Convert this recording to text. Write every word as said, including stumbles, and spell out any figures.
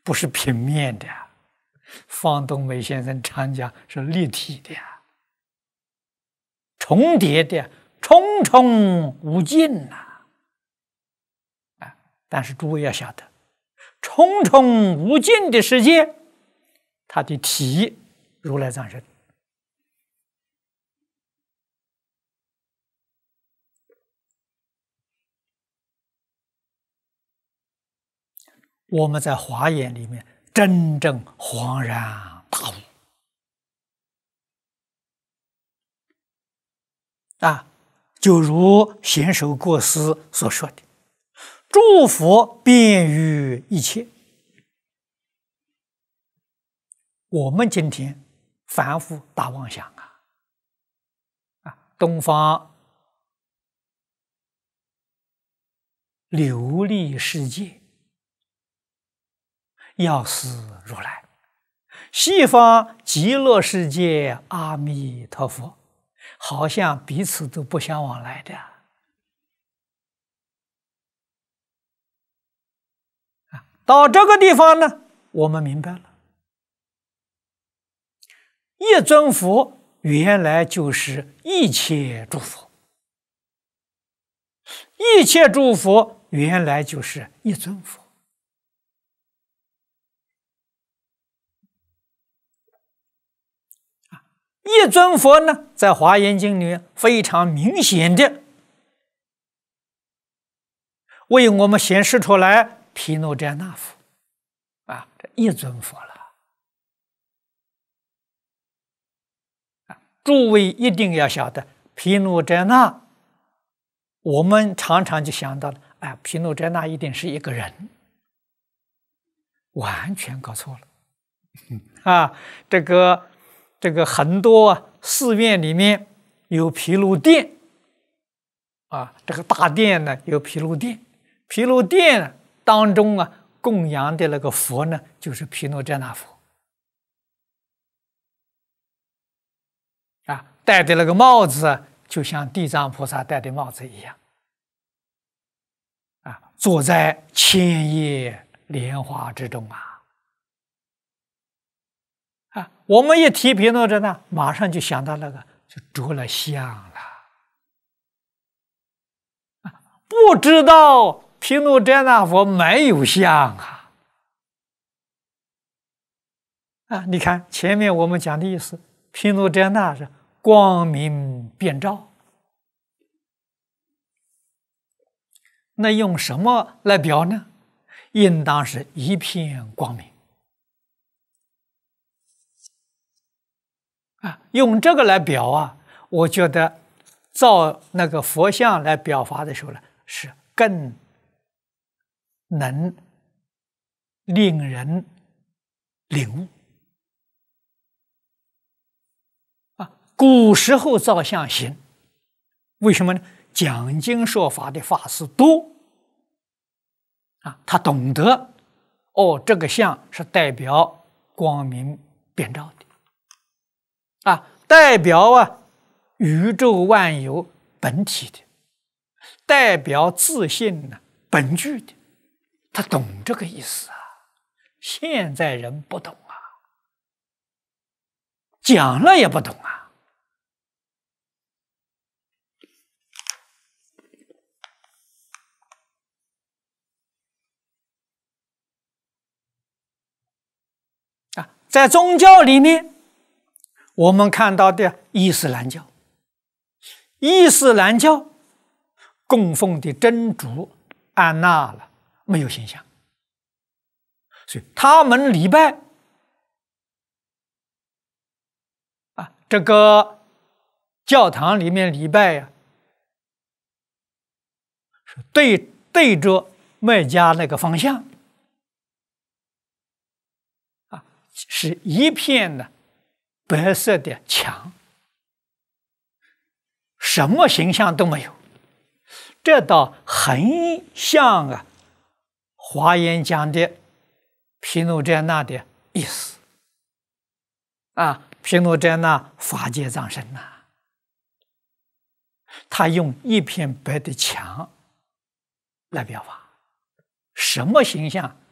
不是平面的。方东美先生常讲是立体的，重叠的，重重无尽呐！啊，但是诸位要晓得，重重无尽的世界，它的体如来藏身。我们在华严里面真正恍然大悟啊！就如贤首过师所说的：“诸佛遍于一切。”我们今天凡夫大妄想啊！啊，东方琉璃世界要是如来，西方极乐世界阿弥陀佛，好像彼此都不相往来的啊！到这个地方呢，我们明白了，一尊佛原来就是一切诸佛，一切诸佛原来就是一尊佛。一尊佛呢，在《华严经》里面非常明显的为我们显示出来毗卢遮那佛啊，这一尊佛了啊！诸位一定要晓得，毗卢遮那，我们常常就想到了，哎，毗卢遮那一定是一个人，完全搞错了啊！这个。这个很多寺院里面有毗卢殿啊，这个大殿呢有毗卢殿，毗卢殿当中啊供养的那个佛呢，就是毗卢遮那佛啊，戴的那个帽子就像地藏菩萨戴的帽子一样啊，坐在千叶莲花之中啊。啊，我们一提毗卢遮那，马上就想到那个，就着了相了。啊，不知道毗卢遮那佛没有相啊！啊，你看前面我们讲的意思，毗卢遮那是光明遍照，那用什么来表呢？应当是一片光明。啊，用这个来表啊，我觉得造那个佛像来表法的时候呢，是更能令人领悟啊。古时候造像行，为什么呢？讲经说法的法师多啊，他懂得哦，这个像是代表光明遍照的。啊，代表啊宇宙万有本体的，代表自信呢本具的，他懂这个意思啊。现在人不懂啊，讲了也不懂啊。啊，在宗教里面。我们看到的伊斯兰教，伊斯兰教供奉的真主安娜了没有形象，所以他们礼拜啊，这个教堂里面礼拜呀、啊，是对对着麦加那个方向啊，是一片的。白色的墙，什么形象都没有，这倒很像啊华严讲的毗卢遮那的意思啊，毗卢遮那法界藏身呐、啊，他用一片白的墙来表法，什么形象